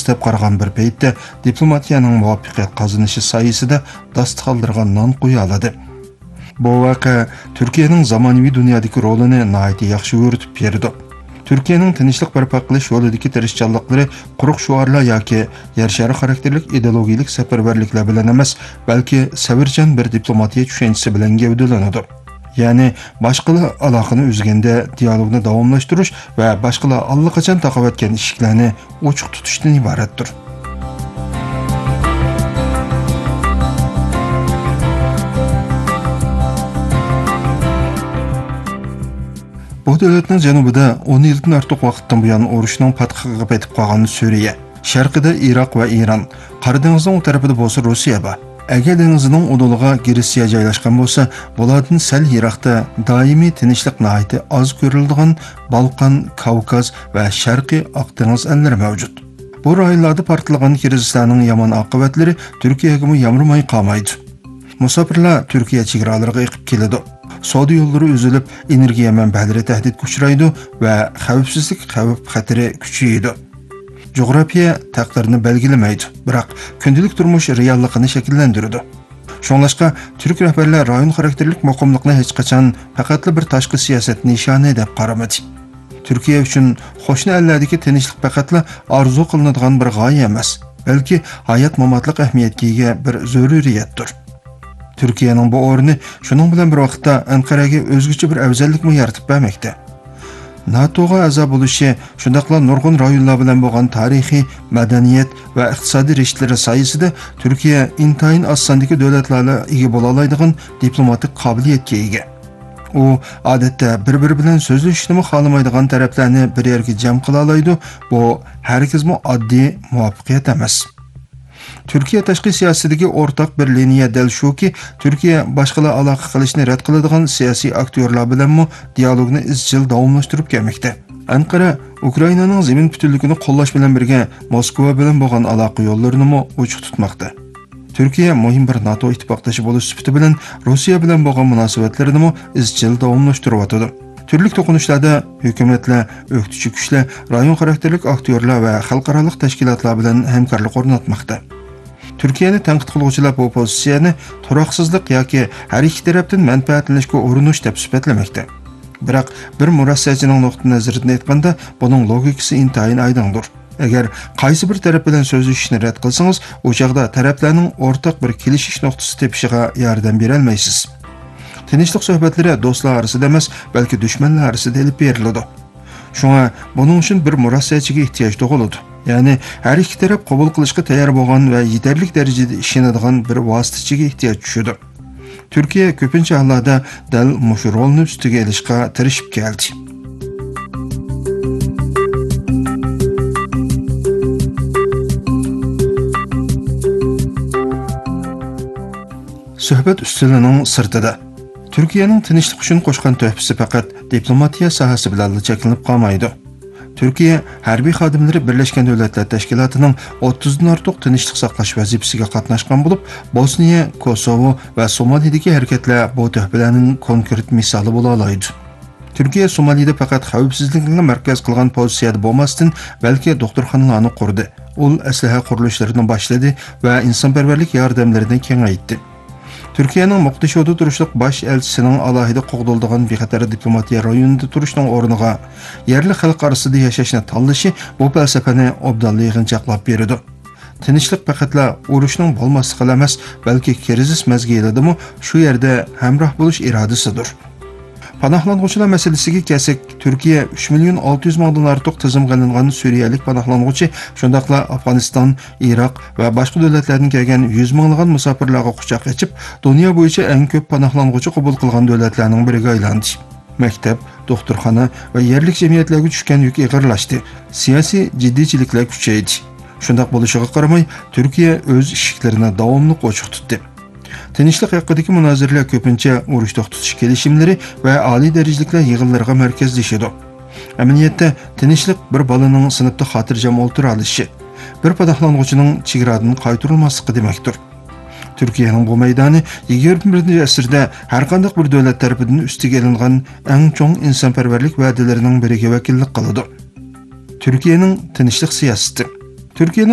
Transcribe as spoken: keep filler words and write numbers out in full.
deb qaragan bir paytda diplomatiyaning muvaffaqiyat qozonishi soyasida dast qoldirgan non qo'ya oladi. Bu voqea Turkiyaning zamonaviy dunyodagi rolini nihoyatda yaxshi yo'ritib berdi. Turkiyaning tinchlik barpo qilish yo'lidagi tirishchanliklari quruq shuarlar yoki yer shari xarakterlik ideologiyalik safarbarliklar bilan emas, balki savirchan bir diplomatiya tushunchasi bilan gavdalanadi. Ya'ni boshqalar aloqani uzganda dialogni davomlashtirish va boshqalar allaqachon taqavatgan eshiklarni ochiq tutishdan iboratdir. Bu davlatning janubida o'n yildan ortiq vaqtdan buyon urushning patqiga petib qolgan Suriya, sharqida Iroq va Eron, Qora dengizning u tarafida bo'lsa Rossiya bor. Agar dengizining uduliga Gretsiya joylashgan bo'lsa, bulardan sal yiroqda doimiy tinchlik nihoyatda oz ko'riladigan Balqon, Kavkaz va Sharqiy Oq dengiz ellari mavjud. Bu rayonlarda portlagan krizlarning yomon oqibatlari Turkiyaga yamramay qolmaydi. Musofirlar Turkiya chegaralariga yiqib keladi. Savdo yo'llari uzilib, energiya manbalari tahdidga uchraydi va xavfsizlik xavf xatari kuchayadi. Coğrafiya taqdirini belgilemaydi, biroq kundalik turmush realligini shakllantiradi. Shunlashqa Turk rahbarlar rayon xarakterlik muqimlikni hech qachon faqat bir tashqi siyosat nishoni deb qaramadi. Turkiya uchun qo'shni ellardagi tinchlik faqat orzu qilinadigan bir g'oya emas, balki hayot mamotlik ahamiyatga ega bir zaruriyatdir. Turkiyaning bu o'rni shuning bilan bir vaqtda Anqaraga o'zgacha bir afzallikni yaratib bermoqda. NATOga a'zo bo'lishi, shundaqla nurg'un rayonlar bilan bo'lgan tarixiy, madaniyat va iqtisodiy rishtalari soyasida Turkiya intayin osondagi davlatlarga ega bo'la oladigan diplomatik qobiliyatga ega. U odatda bir-biri bilan so'zlashishni xohlamaydigan taraflarni bir yerga jam qila oladi. Bu hargizmi oddiy muvaffaqiyat emas. Turkiya tashqi siyosatidagi o'rtaq bir liniya dal shuki, Turkiya boshqalar aloqa qilishni rad qiladigan siyosiy aktyorlar bilan mu dialogni izchil davomlashtirib kelmoqda. Anqara Ukrainaning zamin butunligini qo'llash bilan birga Moskva bilan bo'lgan aloqa yo'llarini mu ochiq tutmoqda. Turkiya muhim bir NATO ittifoqdoshi bo'lish sifati bilan Rossiya bilan bo'lgan munosabatlarini mu izchil davomlashtirib o'tadi. Turli to'qinishlarda hukumatlar, o'qituvchi kuchlar, rayon xarakterlik aktyorlar va xalqaro tashkilotlar bilan hamkorlik o'rnatmoqda. Turkiyani tanqid qiluvchilar bu pozitsiyani turoqsizlik yoki har ikki tarafdan manfaatlanishga urinish deb sifatlamoqda. Biroq bir murassachining nuqtai nazaridan aytganda, buning logikasi intayin oydindir. Agar qaysi bir taraf bilan so'zlashishni rad qilsangiz, o chaqda taraflarning o'rtaq bir kelishish nuqtasi tepishiga yordam bera olmaysiz. Tinchlik suhbatlari do'stlar orasida emas, balki dushmanlar orasida olib beriladi. Shunga buning uchun bir murassachiga ehtiyoj tug'iladi. Ya'ni har ikki taraf qabul qilishga tayyor bo'lgan va yetarli darajada ishonadigan bir vositachiga ehtiyoj tushadi. Turkiya ko'pincha hollarda dal mushu rolni ustiga olishga tirishib keldi. Suhbat ustulining sirtida Turkiyaning tinchlik uchun qo'shgan tuhfasi faqat diplomatiya sohasi bilan cheklanib qolmaydi. Turkiya harbiy xodimlari Birlashgan Davlatlar Tashkilotining o'ttizdan ortiq tinchlik saqlash vazifasiga qatnashgan bo'lib, Bosniya, Kosovo va Somalidagi harakatlar bu tuhfalarning konkret misoli bo'la oladi. Turkiya Somalida faqat xavfsizlikni markaz qilgan pozitsiyada bo'lmasdan, balki doktorxonalarni qurdi. U aslaha qurilishlarini boshladi va insonparvarlik yordamlarini kengaytirdi. Turkiyaning Moqdishoda turishliq bosh elchisining alohida qo'g'dildigan bexatar diplomatiya rayonida turishning o'rniga yerli xalq orasida yashashni tanlashi bu falsafani obdon yig'inchoqlab berdi. Tinchlik faqatla urushning bo'lmasligi emas, balki krizis mezgilidami shu yerda hamroh bo'lish irodasidir. Panohlanuvchilar masalasiga kelsak, Turkiya uch million olti yuz mingdan ortiq tizim qilingan suriyalik panohlanuvchi, shundaqla Afg'oniston, Iroq va boshqa davlatlardan kelgan yuz minglagan musofirlarga quchoq ochib, dunyo bo'yicha eng ko'p panohlanuvchi qabul qilgan davlatlarning biriga aylandi. Maktab, doktorxona va yerlik jamiyatlarga tushgan yuk ig'irlashdi. Siyosiy jiddiychiliklar kuchaydi. Shundaq bo'lishiga qaramay, Turkiya o'z eshiklarini davomli ochiq tutdi. Tinchlik haqidagi munozaralar ko'pincha urush to'xtatish kelishimlari va oliy darajaliklar yig'inlariga markazlashadi. Amaliyotda tinchlik bir bolaning sinfda xotirjam o'tira olishi, bir panohlanuvchining chegaradan qaytarilmasligi demakdir. Turkiyaning bu maydoni yigirma birinchi asrda har qanday bir davlat tarafidan ustiga ilingan eng chong insonparvarlik va'dalarining biriga vakillik qiladi. Turkiyaning tinchlik siyosati. Turkiyaning